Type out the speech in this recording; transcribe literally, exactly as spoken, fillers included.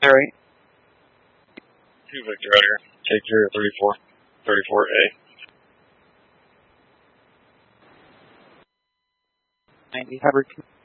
Harry. Two Victor out here. Take your thirty-four. thirty-four A. ninety Hubbard.